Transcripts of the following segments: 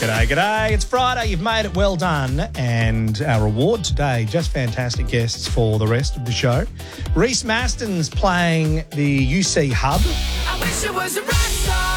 G'day, g'day. It's Friday. You've made it. Well done. And our reward today, just fantastic guests for the rest of the show. Reese Maston's playing the UC Hub. I wish it was a rock star.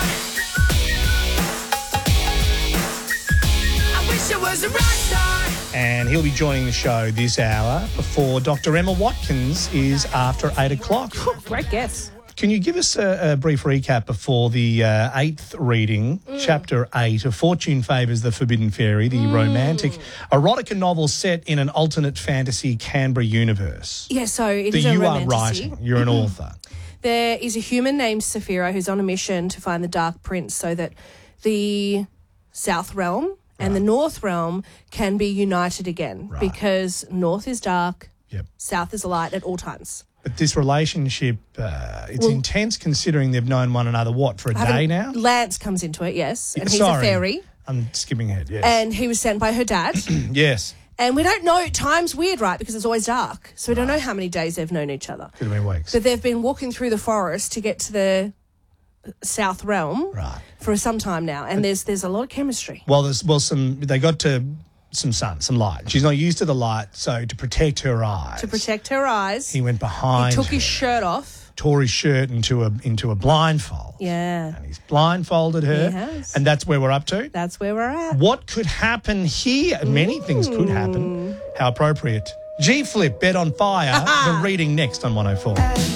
I wish it was a rock star. And he'll be joining the show this hour before Dr. Emma Watkins is after 8 o'clock. Great guess. Can you give us a brief recap before the 8th reading, Chapter 8 of Fortune Favours the Forbidden Fairy, the romantic erotica novel set in an alternate fantasy Canberra universe? Yeah, so it That is a you are romantasy. writing. You're an author. There is a human named Saphira who's on a mission to find the Dark Prince so that the South Realm and the North Realm can be united again because North is dark, South is light at all times. But this relationship, it's intense considering they've known one another, for a day now? Lance comes into it, yes, and he's Sorry. a fairy. I'm skipping ahead, yes. And he was sent by her dad. Yes. And we don't know, time's weird, right, because it's always dark. So we don't know how many days they've known each other. Could have been weeks. But they've been walking through the forest to get to the South Realm for some time now, and there's a lot of chemistry. Well, they got to some sun, some light. She's not used to the light, so to protect her eyes. He went behind. He took her, his shirt off, tore his shirt into a blindfold. Yeah. And he's blindfolded her. He has. And that's where we're up to. That's where we're at. What could happen here? Many things could happen. How appropriate. G Flip, Bed on Fire. The reading next on 104.